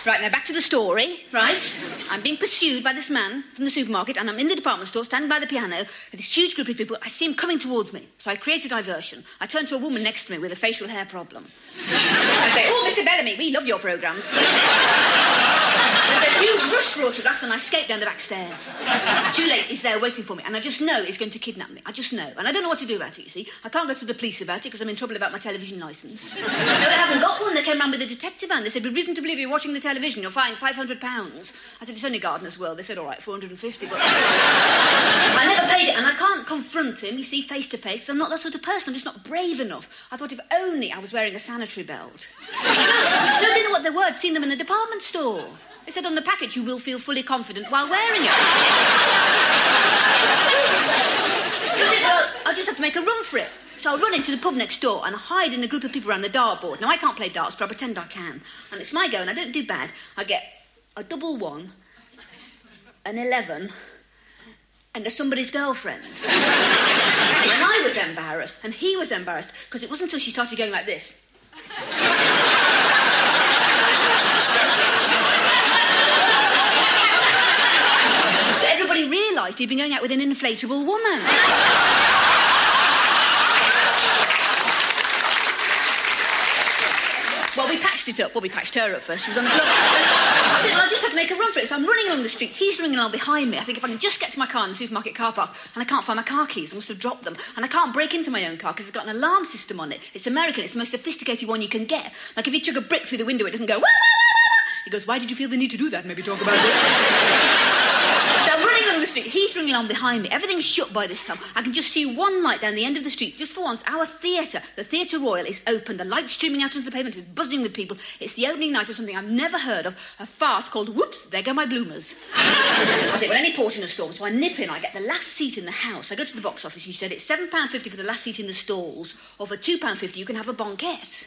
Right, now back to the story, right? I'm being pursued by this man from the supermarket, and I'm in the department store, standing by the piano, with this huge group of people. I see him coming towards me, so I create a diversion. I turn to a woman next to me with a facial hair problem. I say, "Oh, Mr. Bellamy, we love your programmes." There's a huge rush for autographs, and I escape down the back stairs. Too late, he's there waiting for me, and I just know he's going to kidnap me. I just know, and I don't know what to do about it, you see. I can't go to the police about it, because I'm in trouble about my television licence. No, I haven't got one. They came round with a detective van. They said, "We've reason to believe you're watching the television. You're fined £500. I said, "It's only Gardener's World." They said, "All right, 450, but..." I never paid it, and I can't confront him, you see, face to face, because I'm not that sort of person. I'm just not brave enough. I thought if only I was wearing a sanitary belt. No, I didn't know what they were. I'd seen them in the department store. They said on the package, "You will feel fully confident while wearing it." I just have to make a run for it. So I run into the pub next door and I hide in a group of people around the dartboard. Now, I can't play darts, but I pretend I can. And it's my go, and I don't do bad. I get a 1-1, an 11, and a somebody's girlfriend. And I was embarrassed, and he was embarrassed, because it wasn't until she started going like this. Everybody realised he'd been going out with an inflatable woman. Well, we patched it up. Well, we patched her up first. She was on the floor. I just had to make a run for it, so I'm running along the street. He's running along behind me. I think if I can just get to my car in the supermarket car park, and I can't find my car keys, I must have dropped them, and I can't break into my own car because it's got an alarm system on it. It's American. It's the most sophisticated one you can get. Like, if you chuck a brick through the window, it doesn't go, "Wah, wah, wah, wah." He goes, "Why did you feel the need to do that? Maybe talk about this." So I'm running along the street. He's running along behind me. Everything's shut by this time. I can just see one light down the end of the street. Just for once, our theatre, the Theatre Royal, is open. The light's streaming out onto the pavement. It's buzzing with people. It's the opening night of something I've never heard of, a farce called Whoops, There Go My Bloomers. I think, well, any port in a storm, so I nip in. I get the last seat in the house. I go to the box office. She said, "It's £7.50 for the last seat in the stalls, or for £2.50 you can have a banquette."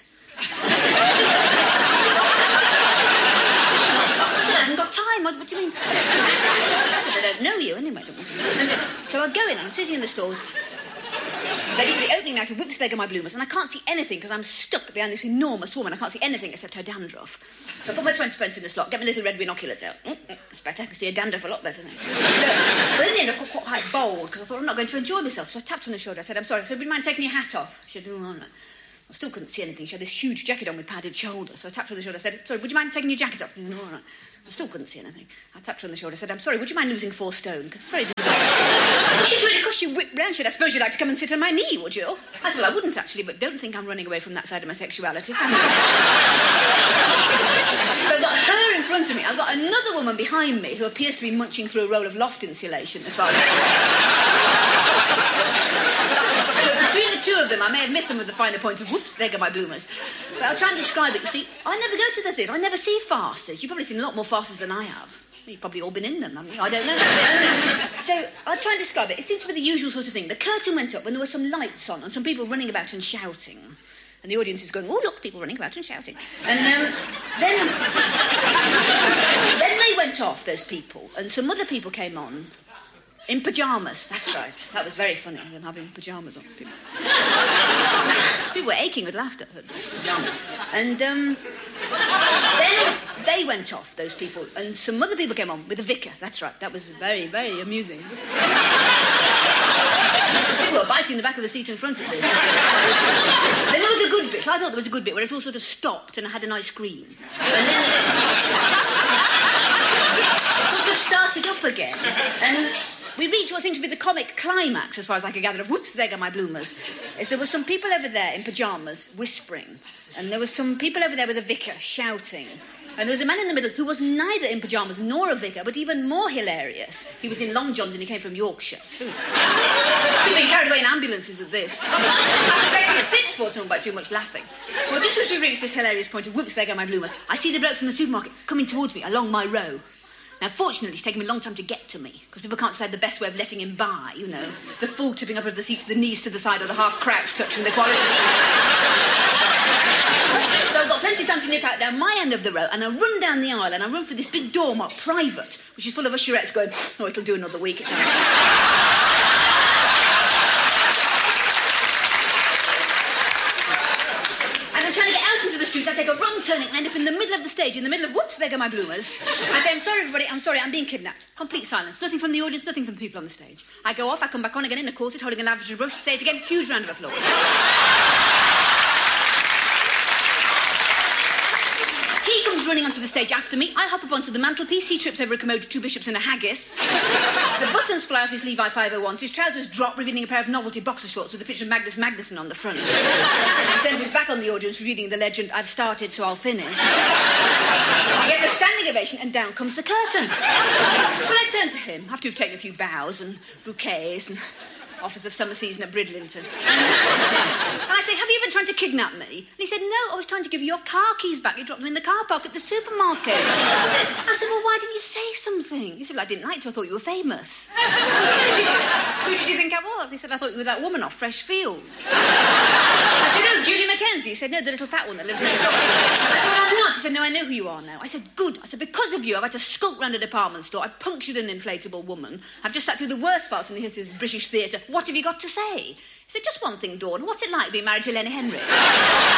I haven't got time. What do you mean? I said, "I don't know you anyway." So I go in, I'm sitting in the stalls, ready for the opening night of Whoops, There Go My Bloomers, and I can't see anything because I'm stuck behind this enormous woman. I can't see anything except her dandruff. So I put my 20p in the slot, get my little red binoculars out. It's better. I can see her dandruff a lot better now. But in the end, I got quite bold because I thought I'm not going to enjoy myself. So I tapped her on the shoulder. I said, "I'm sorry." I said, "Would you mind taking your hat off?" She said, "Oh, no." I still couldn't see anything. She had this huge jacket on with padded shoulders. So I tapped her on the shoulder. I said, "Sorry, would you mind taking your jacket off?" "No, all right." I still couldn't see anything. I tapped her on the shoulder. I said, "I'm sorry, would you mind losing 4 stone? Because it's very difficult." She's really cross. She whipped round. She said, "I suppose you'd like to come and sit on my knee, would you?" I said, "Well, I wouldn't actually, but don't think I'm running away from that side of my sexuality." So I've got her in front of me. I've got another woman behind me who appears to be munching through a roll of loft insulation, as far as between the two of them, I may have missed some of the finer points of Whoops, There Go My Bloomers. But I'll try and describe it. You see, I never go to the theatre. I never see farces. You've probably seen a lot more farces than I have. You've probably all been in them, haven't you? I don't know. So I'll try and describe it. It seems to be the usual sort of thing. The curtain went up and there were some lights on and some people running about and shouting. And the audience is going, "Oh, look, people running about and shouting." And then they went off, those people, and some other people came on. In pyjamas, that's right. That was very funny, them having pyjamas on. People were aching with laughter at pyjamas. And then they went off, those people, and some other people came on with a vicar. That's right. That was very, very amusing. People were biting the back of the seat in front of this. Then there was a good bit. I thought there was a good bit where it all sort of stopped and I had an ice cream. And then it sort of started up again. And we reached what seemed to be the comic climax, as far as I could gather, of Whoops, There Go My Bloomers. There were some people over there in pyjamas whispering, and there were some people over there with a vicar shouting, and there was a man in the middle who was neither in pyjamas nor a vicar, but even more hilarious. He was in long johns and he came from Yorkshire. People being carried away in ambulances at this. I'm expecting a fit sport talking about too much laughing. Well, just as we reached this hilarious point of Whoops, There Go My Bloomers, I see the bloke from the supermarket coming towards me along my row. Now, fortunately, it's taken me a long time to get to me, because people can't decide the best way of letting him by, you know. The full tipping up of the seat to the knees to the side, or the half-crouch touching the quality street. So I've got plenty of time to nip out down my end of the row, and I run down the aisle, and I run for this big door marked private, which is full of usherettes going, "Oh, it'll do another week." And I'm trying to get out into the street. I take a run turning and end up in the middle of the stage, in the middle of, whoops, there go my bloomers. I say, I'm sorry, everybody, I'm sorry, I'm being kidnapped. Complete silence. Nothing from the audience, nothing from the people on the stage. I go off, I come back on again in a corset, holding a lavender brush, say it again, huge round of applause. He comes running onto the stage after me. I hop up onto the mantelpiece. He trips over a commode, 2 bishops and a haggis. The buttons fly off his Levi 501s. His trousers drop, revealing a pair of novelty boxer shorts with a picture of Magnus Magnusson on the front. He turns his back on the audience, reading the legend, I've started, so I'll finish. He gets a standing ovation, and down comes the curtain. Well, I turn to him, after we've taken a few bows and bouquets and offers of summer season at Bridlington. And I say, have you been trying to kidnap me? And he said, no, I was trying to give you your car keys back. You dropped them in the car park at the supermarket. I said, well, why didn't you say something? He said, well, I didn't like to. I thought you were famous. Who did you think I was? He said, I thought you were that woman off Fresh Fields. I said, oh, Julie Mackenzie. He said, no, the little fat one that lives next door. I said, well, I'm not. He said, no, I know who you are now. I said, good. I said, because of you, I've had to skulk round a department store. I punctured an inflatable woman. I've just sat through the worst farce in the history of the British theatre. What have you got to say? He said, just one thing, Dawn. What's it like being married to Lenny Henry?